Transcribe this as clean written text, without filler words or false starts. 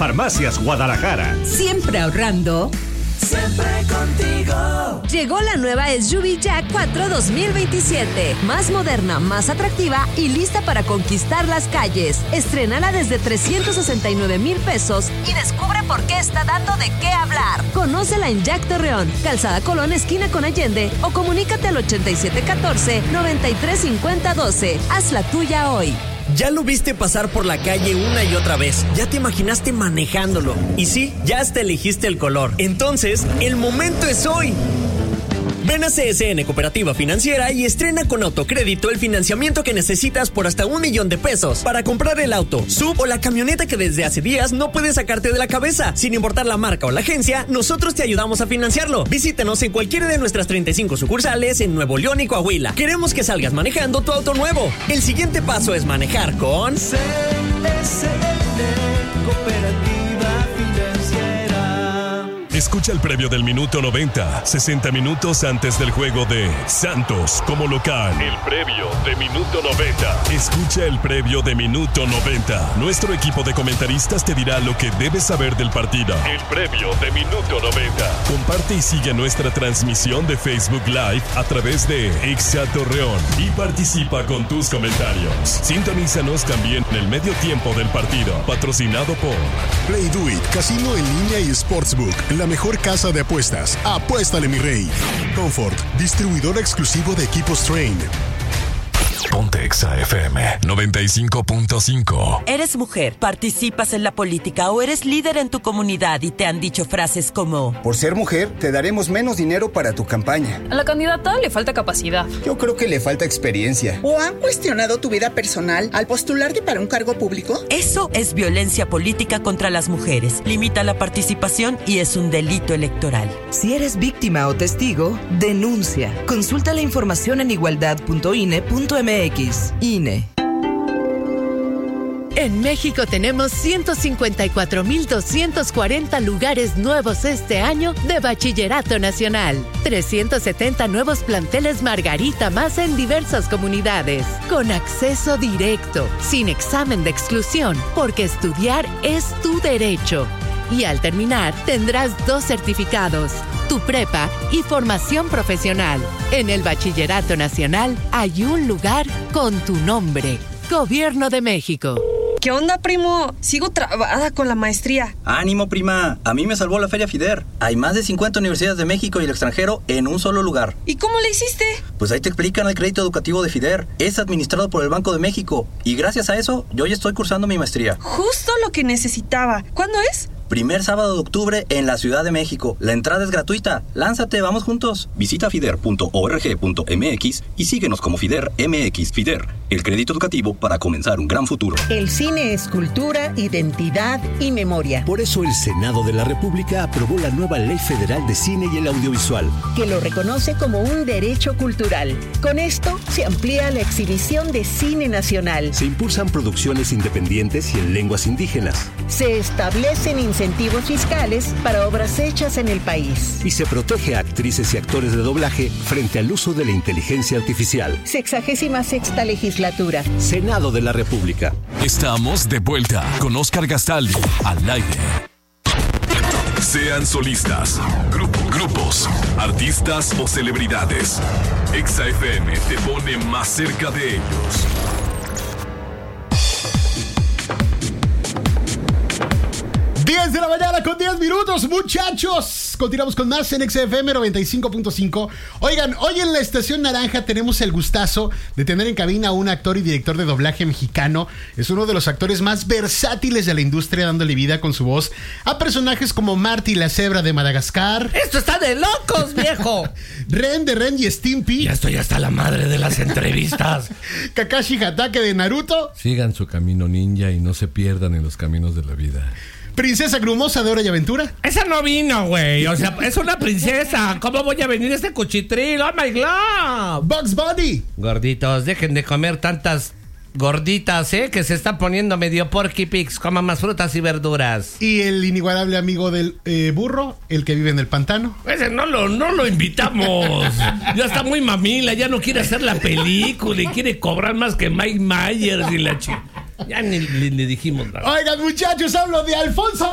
Farmacias Guadalajara. Siempre ahorrando. Siempre contigo. Llegó la nueva SUV Jack 4 2027. Más moderna, más atractiva y lista para conquistar las calles. Estrénala desde 369,000 pesos y descubre por qué está dando de qué hablar. Conócela en Jack Torreón, Calzada Colón, esquina con Allende, o comunícate al 8714-935012. Haz la tuya hoy. Ya lo viste pasar por la calle una y otra vez. Ya te imaginaste manejándolo. Y sí, ya hasta elegiste el color. Entonces, el momento es hoy. Ven a CSN Cooperativa Financiera y estrena con autocrédito el financiamiento que necesitas por hasta 1 millón de pesos para comprar el auto, sub o la camioneta que desde hace días no puedes sacarte de la cabeza. Sin importar la marca o la agencia, nosotros te ayudamos a financiarlo. Visítanos en cualquiera de nuestras 35 sucursales en Nuevo León y Coahuila. Queremos que salgas manejando tu auto nuevo. El siguiente paso es manejar con CSN Cooperativa Financiera. Escucha el previo del minuto 90, 60 minutos antes del juego de Santos como local. El previo de minuto 90. Escucha el previo de minuto 90. Nuestro equipo de comentaristas te dirá lo que debes saber del partido. El previo de minuto 90. Comparte y sigue nuestra transmisión de Facebook Live a través de Exa Torreón y participa con tus comentarios. Sintonízanos también en el medio tiempo del partido, patrocinado por Play Do It, casino en línea y sportsbook, la mejor casa de apuestas. Apuéstale, mi rey. Comfort, distribuidor exclusivo de equipos Train. Ponte Exa FM 95.5. Eres mujer, participas en la política o eres líder en tu comunidad y te han dicho frases como: por ser mujer, te daremos menos dinero para tu campaña. A la candidata le falta capacidad. Yo creo que le falta experiencia. ¿O han cuestionado tu vida personal al postularte para un cargo público? Eso es violencia política contra las mujeres. Limita la participación y es un delito electoral. Si eres víctima o testigo, denuncia. Consulta la información en igualdad.ine.mx. INE. En México tenemos 154,240 lugares nuevos este año de Bachillerato Nacional. 370 nuevos planteles Margarita más en diversas comunidades. Con acceso directo, sin examen de exclusión, porque estudiar es tu derecho. Y al terminar, tendrás 2 certificados, tu prepa y formación profesional. En el Bachillerato Nacional hay un lugar con tu nombre. Gobierno de México. ¿Qué onda, primo? Sigo trabada con la maestría. ¡Ánimo, prima! A mí me salvó la Feria FIDER. Hay más de 50 universidades de México y el extranjero en un solo lugar. ¿Y cómo le hiciste? Pues ahí te explican el crédito educativo de FIDER. Es administrado por el Banco de México. Y gracias a eso, yo ya estoy cursando mi maestría. Justo lo que necesitaba. ¿Cuándo es? Primer sábado de octubre en la Ciudad de México. La entrada es gratuita. Lánzate, vamos juntos. Visita fider.org.mx y síguenos como FIDER MX. FIDER, el crédito educativo para comenzar un gran futuro. El cine es cultura, identidad y memoria. Por eso el Senado de la República aprobó la nueva Ley Federal de Cine y el Audiovisual, que lo reconoce como un derecho cultural. Con esto se amplía la exhibición de cine nacional. Se impulsan producciones independientes y en lenguas indígenas. Se establecen incentivos fiscales para obras hechas en el país. Y se protege a actrices y actores de doblaje frente al uso de la inteligencia artificial. 66ª legislatura. Senado de la República. Estamos de vuelta con Oscar Gastaldi al aire. Sean solistas, grupos, artistas o celebridades. Exa FM te pone más cerca de ellos. De la mañana con 10 minutos, muchachos. Continuamos con más en XFM 95.5. Oigan, hoy en la Estación Naranja tenemos el gustazo de tener en cabina a un actor y director de doblaje mexicano. Es uno de los actores más versátiles de la industria, dándole vida con su voz a personajes como Marty la cebra de Madagascar. ¡Esto está de locos, viejo! Ren de Ren y Stimpy. Ya estoy hasta la madre de las entrevistas. Kakashi Hatake de Naruto. Sigan su camino ninja y no se pierdan en los caminos de la vida. Princesa Grumosa de Hora y Aventura. Esa no vino, güey. O sea, es una princesa. ¿Cómo voy a venir este cuchitril? ¡Oh, my God! Bugs Bunny. Gorditos, dejen de comer tantas gorditas, que se está poniendo medio Porky Pigs. Coman más frutas y verduras. Y el inigualable amigo del burro, el que vive en el pantano. Ese no lo invitamos. Ya está muy mamila, ya no quiere hacer la película y quiere cobrar más que Mike Myers y la chica. Ya ni le dijimos nada. Oigan, muchachos, hablo de Alfonso